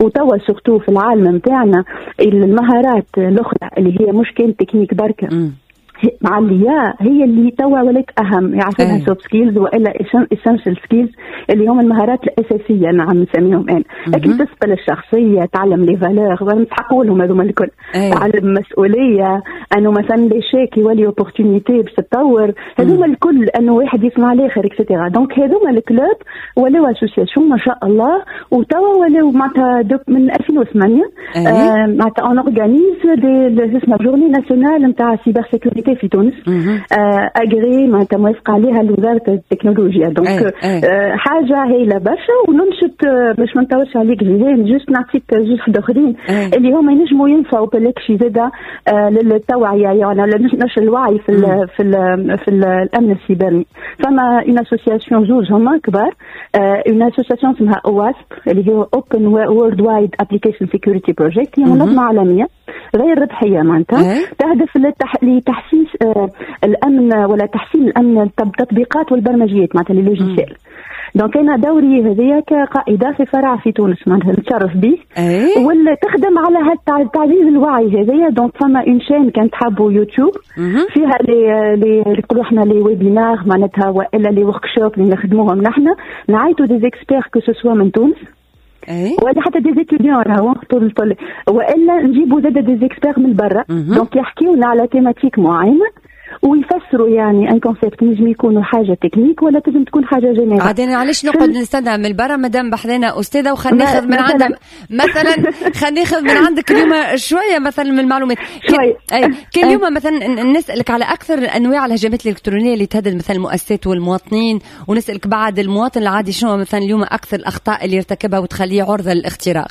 وتوا سورتو في العالم متاعنا المهارات الاخرى اللي هي مش كان تكنيك بركه مع اللي هي اللي توا ولات اهم، يعرفونها سوفت سكيلز والا اسنشال سكيلز اللي هم المهارات الاساسيه نعم نسميهم انا. لكن تثقل الشخصيه، تعلم لي فالور، نسحقوا لهم هذوما الكل. تعلم مسؤوليه، انه مثلا لي شيك يولي اوبورتونيتي باش تطور، هذوما الكل انه واحد يسمع الاخر اكسترا. دونك هذوما الكلوب ولاو اسوسياسيون ما شاء الله، وتوا ولاو معناتها من 2008 معناتها اون اورغانيز دي اسمها جورني ناسيونال نتاع سيبر سيكوريتي في تونس، اجري معناتها موافقه عليها وزاره التكنولوجيا. دونك حاجه هايله برشا. وننشط باش ما نطولش عليك جيهان، جوست نعطيك جوج اخرين اللي هما ينجموا ينفعوا بالكشي زاده للتوعيه، يعني نشر الوعي في الامن السيبراني. فما اون اسوسياسيون زوج هما كبار، اون اسوسياسيون اسمها OWASP اللي هي Open World Wide Application Security Project، هي منظمه عالميه غير ربحيه معناتها تهدف لتحسيس الامن ولا تحسين الامن التطبيقات والبرمجيات معناتها لي لوجيسيال. دونك انا دوري هذيا كقائده في فرع في تونس معناتها نتشرف به، واللي تخدم على هذا تعزيز الوعي هذيا. دونك فما اون شين كانت حابوا يوتيوب فيها لي نقولوا احنا لي ويبينار معناتها والا لي ورك شوب اللي نخدموهم نحن، نعيطوا دي اكسبير كو سوسوا من تونس ولا حتى دي ستوديون راهو طول والا نجيبوا زاد دي اكسبير من برا. دونك يحكيونا على تيماتيك معينه ويفسروا يعني ان كونسيبت نجم يكونوا حاجه تكنيك ولا تنجم تكون حاجه جينيرال. عادي علاش نقعد نستنى من برا مادام بحذنا استاذه وخلينا ناخذ من عندها مثلا خلينا ناخذ من عندك اليوم شويه مثلا من المعلومات كان اليوم مثلا نسالك على اكثر انواع الهجمات الالكترونيه اللي تهدد مثلا المؤسسات والمواطنين، ونسالك بعد المواطن العادي شنو مثلا اليوم اكثر الاخطاء اللي يرتكبها وتخليه عرضه للاختراق.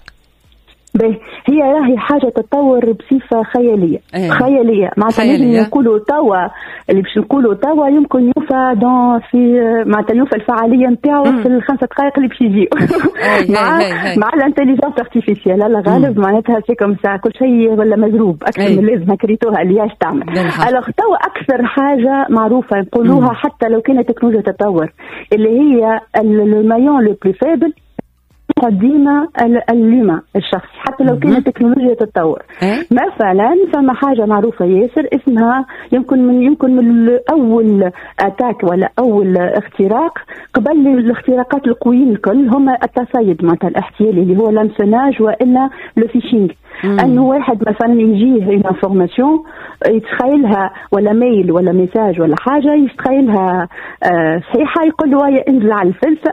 هي راهي حاجه تتطور بصفه خياليه خياليه معناتها نجم نقولوا توا اللي باش نقولوا توا يمكن يوفى في معناتها يوفى الفعاليه نتاعو في الخمسه دقائق اللي باش يجيو مع الانتليجنس ارتيفيسيال على غالب معناتها سي كوم سا كل شيء ولا مضروب اكثر من لازم كريتوها اللي اش تعمل. الوغ توا اكثر حاجه معروفه نقولوها حتى لو كانت التكنولوجيا تتطور اللي هي المايون لو بلو فيبل ديما الليما الشخص حتى لو كانت التكنولوجيا تتطور. مثلا فما حاجه معروفه ياسر اسمها يمكن من اول اتاك ولا اول اختراق قبل الاختراقات القويين الكل هما التصيد معناتها الاحتيال اللي هو لانسوناج والا لو فيشينج. انه واحد مثلا يجيه اون انفورماسيون يتخيلها ولا ميل ولا ميساج ولا حاجه يتخيلها صحيحه، يقول له يا انزل على الفلسه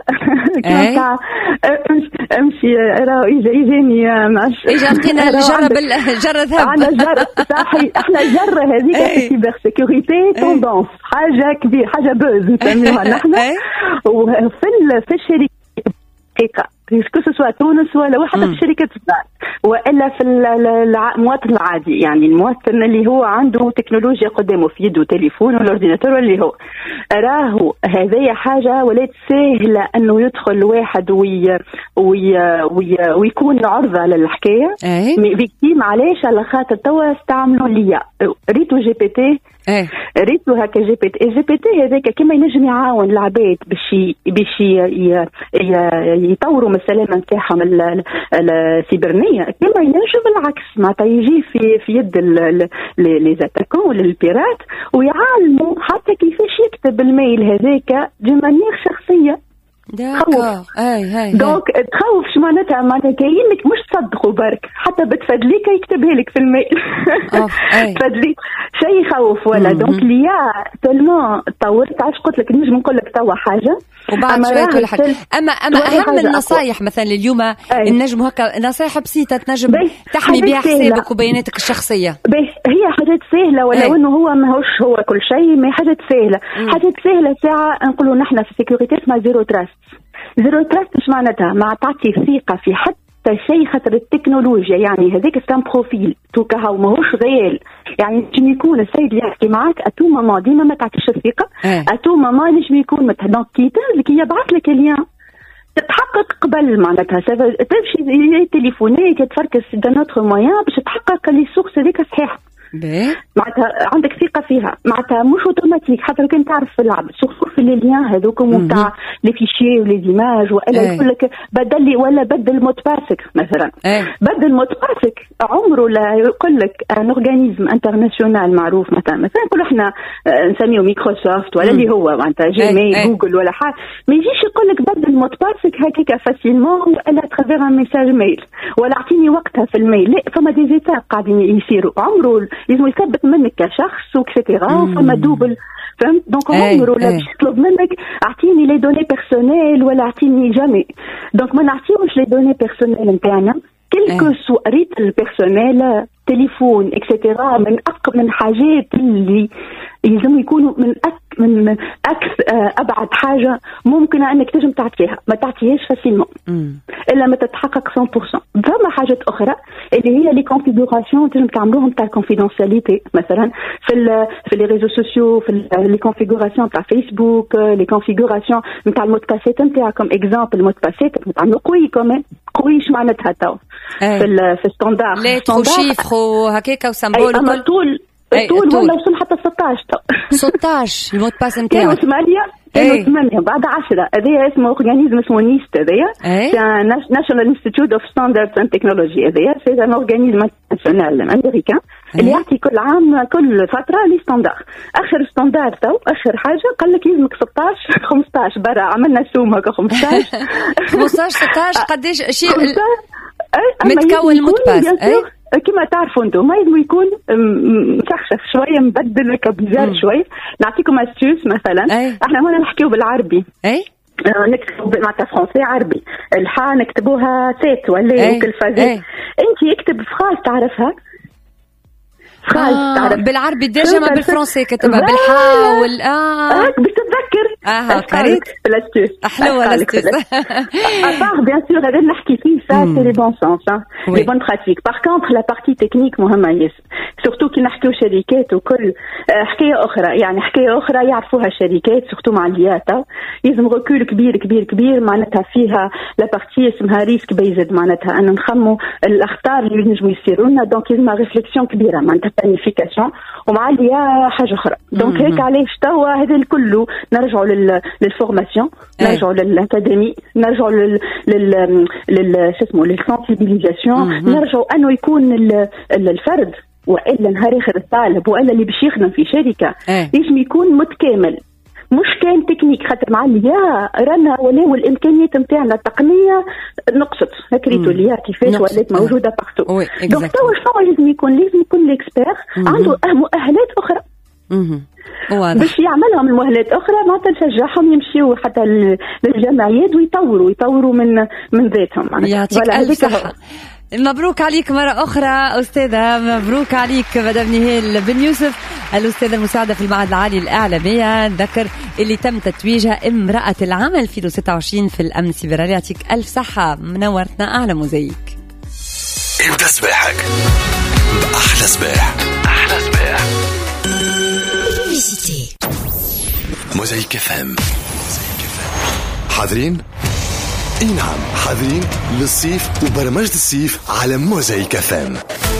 امشي راه اجاني ماش اجا جرب ذهب انا جرب صحيح. احنا جرة هذيك السيبر سيكوريتي توندونس حاجه كبيره حاجه بوز نسميوها نحن. وفي الشركه كو سوا تونس ولا حتى في الشركات الصغار والا في المواطن العادي، يعني المواطن اللي هو عنده تكنولوجيا قدامه في يده تليفون ولا اورديناتور اللي هو راهو هذه حاجه ولات سهله انه يدخل واحد ويكون عرضه للحكايه فيكتيم. علاش؟ على خاطر توا استعملوا ليا ريتو جي بي تي ريتو هكا جي بي تي هذاك كما ينجم يعاون العباد باش يطوروا من السلامه نتاعهم السيبرانيه، كما ينجم بالعكس معناتها يجي في يد لي زاتاكون ولا البيرات ويعلموا حتى كيفاش يكتب الميل هذاك بمانيير شخصيه. دونك تخوف شو معناتها كاينك مش تصدقوا برك حتى بتفدليك يكتبها لك في الميل تفدليك شيء يخوف ولا. دونك ليا تلمون طورت عاش قلت لك نجم نقول لك توا حاجه وبعد شويه كل حاجه. اما اهم النصايح مثلا اليوم النجم هكا نصائح بسيطه تنجم تحمي بها حسابك وبياناتك الشخصيه. هي حاجات سهله ولو انه هو ماهوش هو كل شيء، ما حاجات سهله حاجات سهله ساعه نقولوا نحن في السيكوريتي اسمها زيرو تراست. زيرو تراست ايش معناتها؟ ما تعطي ثقه في حتى شيء خاطر التكنولوجيا يعني هذاك ستان بروفيل توكا هو ماهوش غيال، يعني نجم يكون السيد اللي يحكي معك اتو ماما ديما ما تعطيش الثقه اتو ماما نجم يكون دونك كي تنزلك يبعث لك اليوم تتحقق قبل معناتها تمشي تليفونيك تفركس دانوتر مويان باش تحقق لي سورس هذيك صحيحه. معناتها عندك ثقه فيها، معناتها مش اوتوماتيك حتى لو كنت تعرف تلعب سوف في الليان هذوكم نتاع لي فيشي ولي زيماج والا يقول لك بدل لي ولا بدل مود باسك مثلا. بدل مود باسك عمره لا يقول لك ان اورغانيزم انترناسيونال معروف مثلا نقولوا احنا نسميه مايكروسوفت ولا اللي هو معناتها جيميل جوجل ولا حاجه، ما يجيش يقول لك بدل مود باسك هكاك فاسيلمون ولا ترافير ان ميساج ميل ولا اعطيني وقتها في الميل. لا، فما دي زيتاب قاعدين يصيروا، عمره لازم يثبت منك كشخص وكسيتيرا، فما دوبل فهمت. دونك عمره لا باش يطلب منك اعطيني لي دوني بيرسونيل ولا اعطيني جامي. دونك ما نعطيوش لي دوني بيرسونيل نتاعنا كلكو سو ريت البيرسونيل تليفون اكسيتيرا من حاجات اللي يلزم يكونوا من ابعد حاجه ممكنه انك تنجم تعطيها، ما تعطيهاش فاسيلمون الا ما تتحقق 100%. فما حاجات اخرى اللي هي لي كونفيغوراسيون تنجم تعملوهم تاع الكونفيدنسياليتي، مثلا في لي ريزو سوسيو، في لي كونفيغوراسيون تاع فيسبوك، لي كونفيغوراسيون نتاع المود باسيت نتاعكم. اكزامبل المود باسيت نتعملوا قوي كمان قوي. ايش معناتها تو في الستاندار لي ترو شيفر وهكاك وسامبول وكل طول ولا وصل حتى 16 المود باس نتاعو كانوا 8 بعد 10. هذا اسمه اورغانيزم اسمه نيست، هذايا ناشونال انستيتيوت اوف ستاندردز اند تكنولوجي. هذايا سي ان اورغانيزم انترناسيونال امريكان اللي يعطي كل عام كل فتره لي ستاندار. اخر ستاندار تو اخر حاجه قال لك يلزمك 16 15 برا عملنا سوم هكا 15 16 قداش شيء متكون المود باس كما تعرفوا انتم ما لازم يكون مشخشخ شويه مبدل هكا بزار شويه. نعطيكم استيوس مثلا. احنا هنا نحكيو بالعربي نكتبوا معناتها فرونسي عربي، الحا نكتبوها سيت ولا كل فازات. انت اكتب فراز تعرفها تعرف بالعربي ديجا ما بالفرنسي كتبها بالحا باش تتذكر قريت الاستيوس حلوه الاستيوس ابار بيان سور هذا نحكي فيه سا سي لي بون سونس لي بون براتيك. باغ كونطخ لا بارتي تكنيك مهمه ياسر، سورتو كي نحكيو شركات وكل حكايه اخرى، يعني حكايه اخرى يعرفوها الشركات سورتو مع الياتا. لازم ركول كبير كبير كبير معناتها فيها لا بارتي اسمها ريسك بيزد، معناتها ان نخمو الاخطار اللي ينجموا يصيروا لنا. دونك لازم ريفليكسيون كبيره معناتها بلانيفيكاسيون ومع ليا حاجه اخرى. دونك هيك علاش توا هذا الكل نرجعوا للفورماسيون، نرجعوا للاكاديمي، نرجعوا لل شو اسمه للسنسيبيليزاسيون، نرجعوا انه يكون الفرد والا نهار اخر الطالب والا اللي باش يخدم في شركه لازم يكون متكامل، مش كان تكنيك. خاطر مع اللي رانا ولاو الامكانيات نتاعنا التقنيه نقصت هكريتو اللي كيفاش ولات موجوده بارتو. دونك توا شنو لازم يكون الاكسبير عنده مؤهلات اخرى باش يعملهم المؤهلات اخرى، معناتها نشجعهم يمشيوا حتى للجمعيات ويطوروا من ذاتهم. يعطيك الف صحه. مبروك عليك مرة أخرى أستاذة، مبروك عليك مدام نهال بن يوسف الأستاذة المساعدة في المعهد العالي الإعلامية، ذكر اللي تم تتويجها امرأة العام 2026 في الأمن السيبراني. يعطيك ألف صحة، منورتنا أعلى موزايك. ابدأ صباحك بأحلى صباح. أحلى صباح موزايك FM. حاضرين؟ اي نعم حاضرين للصيف وبرمجة الصيف على موزايك FM.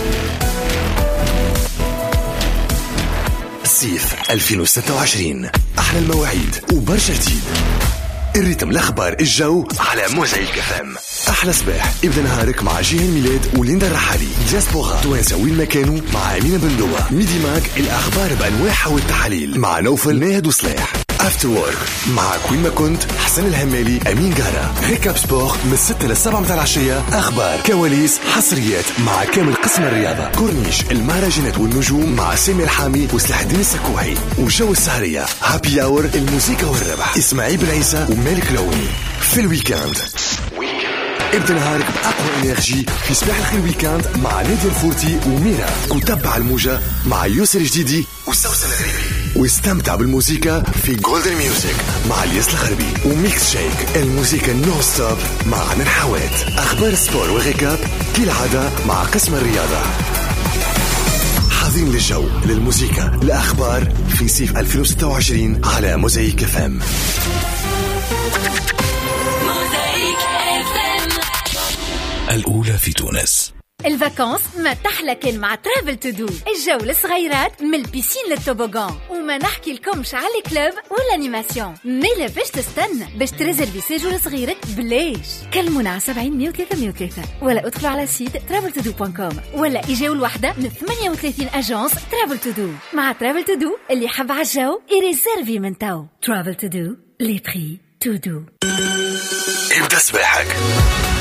الصيف 2026 أحلى المواعيد وبرشا جديد. الريتم الأخبار الجو على موزايك FM. أحلى صباح ابدأ نهارك مع جيهان ميلاد وليندا الرحالي. دياسبورا توانسة وين ما كانوا مع أمينة بندوة. ميدي ماك الأخبار بأنواعها والتحاليل مع نوفل ناهد وصلاح. افتر وورك مع كوين ما كنت حسن الهمالي أمين جارة. ريكاب سبور من 6 ل7 متاع العشية، أخبار كواليس حصريات مع كامل قسم الرياضة. كورنيش المهرجانات والنجوم مع سامي الحامي وسلاح الدين السكوحي. وجو السهرية هابي اور الموسيقى والربح إسماعيل بن عيسى ومالك لوني. في الويكاند ابدأ نهارك بأقوى إنرجي في صباح الخير ويكاند مع نادية الفورتي وميرا. وتبع الموجة مع يوسر الجديدي وسوسن الغريبي. واستمتع بالموسيقى في جولدن ميوزك مع الياس الخربي. وميكس شيك الموسيقى نو ستوب مع عدن حوات. أخبار السبور وغيكاب كالعادة مع قسم الرياضة. حاضرين للجو للموسيقى الأخبار في صيف 2026 على موزايك FM. الأولى في تونس. الفاكانس ما تحلى مع ترافل تو دو. الجو للصغيرات من البيسين للتوبوغان، وما نحكي لكمش على الكلوب والانيماسيون. ميلا باش تستنى باش تريزرفي سيجور لصغيرك بليش. كلمونا على 70 103 103 ولا ادخلوا على سيت traveltodo.com ولا اجاو الوحدة من 38 اجانس ترافل تو دو. مع ترافل تو دو اللي حب على الجو يريزرفي من تو. ترافل تو دو لي بري تو دو. ابدأ سباحك.